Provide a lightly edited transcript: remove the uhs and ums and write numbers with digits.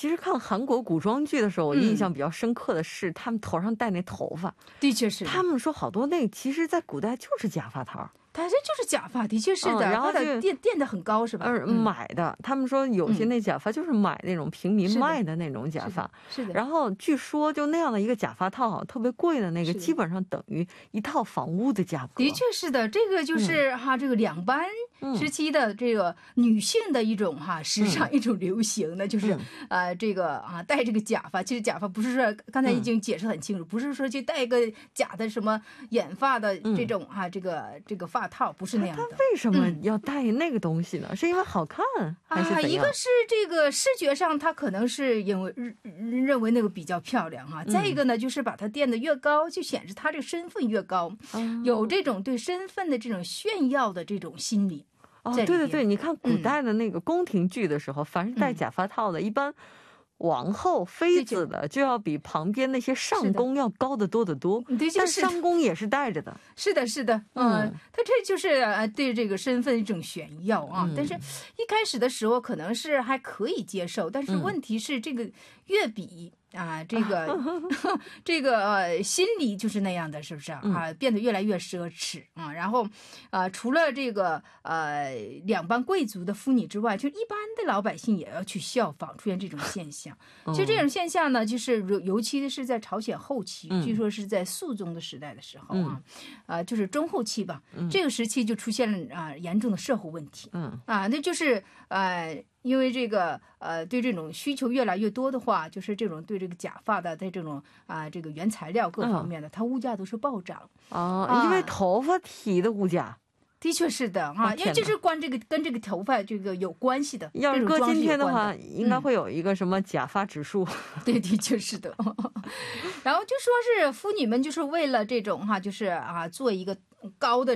其实看韩国古装剧的时候，我印象比较深刻的是他们头上戴那头发， 的确是他们说好多那其实在古代就是假发套， 它这就是假发，的确是的， 然后它的垫得很高是吧？ 买的，他们说有些那假发就是买那种平民卖的那种假发， 是的。 然后据说就那样的一个假发套特别贵的那个，基本上等于一套房屋的价格。 的确是的，这个就是这个两班时期的这个女性的一种时尚一种流行的，就是这个戴这个假发。其实假发不是说刚才已经解释很清楚，不是说去戴一个假的什么眼发的这种这个发套，不是那样的。 他为什么要戴那个东西呢？是因为好看还是怎样？ 一个是这个视觉上，他可能是因为认为那个比较漂亮再一个呢，就是把它垫得越高，就显示他这个身份越高，有这种对身份的这种炫耀的这种心理。 对对对，你看古代的那个宫廷剧的时候，凡是戴假发套的，一般王后妃子的就要比旁边那些上宫要高得多得多，但上宫也是戴着的。 是的是的，他这就是对这个身份一种炫耀但是一开始的时候可能是还可以接受，但是问题是这个越比这个这个心理就是那样的，是不是变得越来越奢侈然后除了这个两班贵族的妇女之外，就一般的老百姓也要去效仿，出现这种现象。其实这种现象呢，就是尤其是在朝鲜后期，据说是在肃宗的时代的时候就是中后期吧，这个时期就出现了严重的社会问题那就是因为这个对这种需求越来越多的话，就是这种对这个假发的在这种这个原材料各方面的，它物价都是暴涨因为头发提的物价。 的确是的因为就是跟这个头发这个有关系的。 要是搁今天的话，应该会有一个什么假发指数。 对，的确是的。然后就说是妇女们就是为了这种就是做一个高的